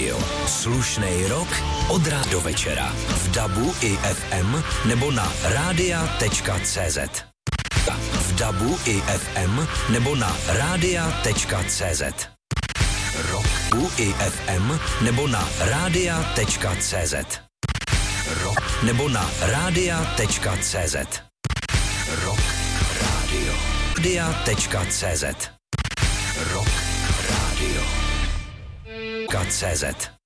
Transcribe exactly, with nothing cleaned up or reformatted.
rádio. Slušnej rok od rána do večera. V dabu i ef em nebo na rádia tečka cé zet. V dabu i ef em nebo na rádia tečka cé zet. Roku i ef em nebo na rádia tečka cé zet. Rock nebo na rádia tečka cé zet. Rock rádio. rádia tečka cé zet. Rock rádio. K C Z.